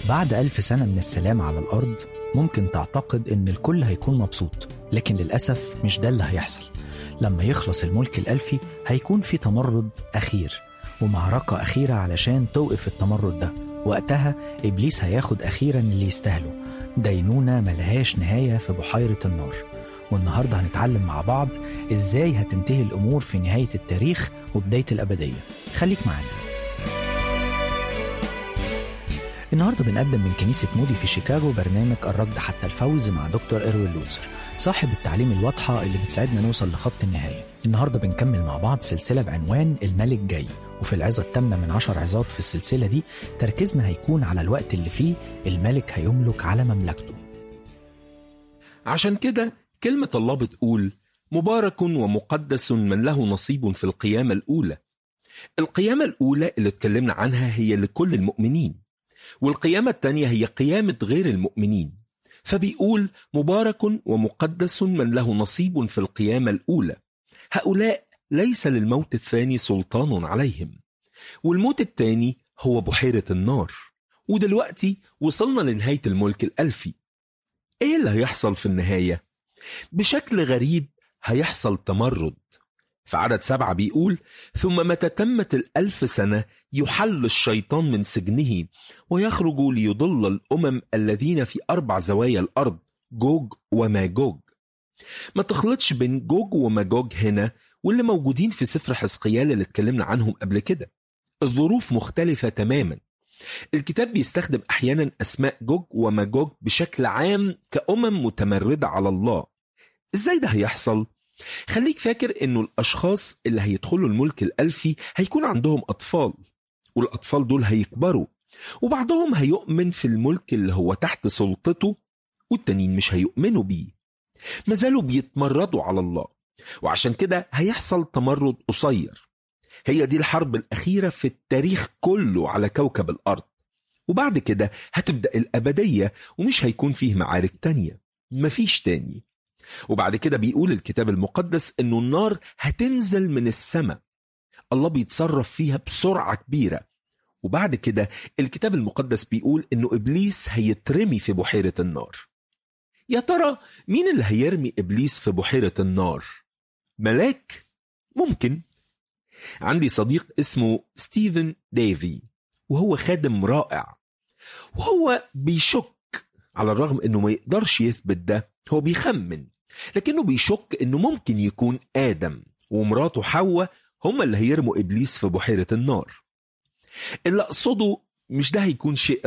بعد 1000 سنة من السلام على الأرض ممكن تعتقد إن الكل هيكون مبسوط، لكن للأسف مش ده اللي هيحصل. لما يخلص الملك الألفي هيكون في تمرد أخير ومعركة أخيرة علشان توقف التمرد ده. وقتها إبليس هياخد أخيرا اللي يستاهله، دينونة ملهاش نهاية في بحيرة النار. والنهاردة هنتعلم مع بعض إزاي هتنتهي الأمور في نهاية التاريخ وبداية الأبدية. خليك معانا. النهاردة بنقدم من كنيسة مودي في شيكاغو برنامج الركض حتى الفوز مع دكتور إروين لوتسر، صاحب التعليم الواضحة اللي بتساعدنا نوصل لخط النهاية. النهاردة بنكمل مع بعض سلسلة بعنوان الملك جاي، وفي العظة الثامنة من 10 عظات في السلسلة دي تركيزنا هيكون على الوقت اللي فيه الملك هيملك على مملكته. عشان كده كلمة الله بتقول: مبارك ومقدس من له نصيب في القيامة الأولى. القيامة الأولى اللي اتكلمنا عنها هي لكل المؤمنين، والقيامة الثانية هي قيامة غير المؤمنين. فبيقول: مبارك ومقدس من له نصيب في القيامة الأولى. هؤلاء ليس للموت الثاني سلطان عليهم، والموت الثاني هو بحيرة النار. ودلوقتي وصلنا لنهاية الملك الألفي. ايه اللي هيحصل في النهاية؟ بشكل غريب هيحصل تمرد. في عدد 7 بيقول: ثم متى تمت 1000 سنة يحل الشيطان من سجنه ويخرج ليضل الأمم الذين في 4 زوايا الأرض، جوج وماجوج. ما تخلطش بين جوج وماجوج هنا واللي موجودين في سفر حزقيال اللي اتكلمنا عنهم قبل كده. الظروف مختلفة تماما. الكتاب بيستخدم أحيانا أسماء جوج وماجوج بشكل عام كأمم متمردة على الله. إزاي ده هيحصل؟ خليك فاكر إنه الأشخاص اللي هيدخلوا الملك الألفي هيكون عندهم أطفال، والأطفال دول هيكبروا، وبعضهم هيؤمن في الملك اللي هو تحت سلطته، والتانيين مش هيؤمنوا بيه، مازالوا بيتمردوا على الله. وعشان كده هيحصل تمرد قصير. هي دي الحرب الأخيرة في التاريخ كله على كوكب الأرض، وبعد كده هتبدأ الأبدية ومش هيكون فيه معارك تانية، مفيش تاني. وبعد كده بيقول الكتاب المقدس إنه النار هتنزل من السماء، الله بيتصرف فيها بسرعة كبيرة. وبعد كده الكتاب المقدس بيقول إنه إبليس هيترمي في بحيرة النار. يا ترى مين اللي هيرمي إبليس في بحيرة النار؟ ملاك؟ ممكن. عندي صديق اسمه ستيفن ديفي، وهو خادم رائع، وهو بيشك، على الرغم انه ما يقدرش يثبت ده، هو بيخمن، لكنه بيشك انه ممكن يكون آدم ومراته حواء هم اللي هيرموا إبليس في بحيرة النار. اللي أقصده مش ده هيكون شيء